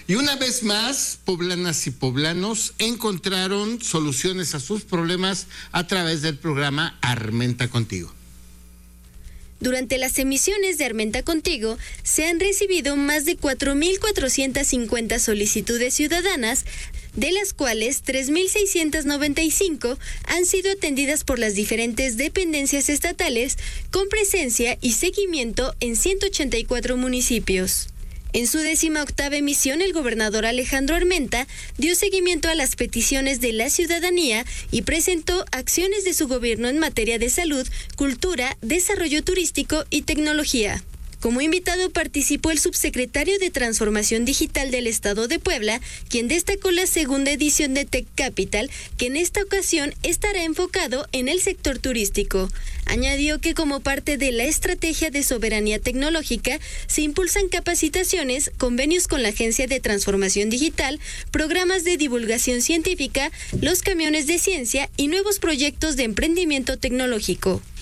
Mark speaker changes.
Speaker 1: Y una vez más, poblanas y poblanos encontraron soluciones a sus problemas a través del programa Armenta Contigo.
Speaker 2: Durante las emisiones de Armenta Contigo, se han recibido más de 4.450 solicitudes ciudadanas, de las cuales 3.695 han sido atendidas por las diferentes dependencias estatales, con presencia y seguimiento en 184 municipios. En su 18ª emisión, el gobernador Alejandro Armenta dio seguimiento a las peticiones de la ciudadanía y presentó acciones de su gobierno en materia de salud, cultura, desarrollo turístico y tecnología. Como invitado participó el subsecretario de Transformación Digital del Estado de Puebla, quien destacó la segunda edición de Tech Capital, que en esta ocasión estará enfocado en el sector turístico. Añadió que como parte de la estrategia de soberanía tecnológica, se impulsan capacitaciones, convenios con la Agencia de Transformación Digital, programas de divulgación científica, los camiones de ciencia y nuevos proyectos de emprendimiento tecnológico.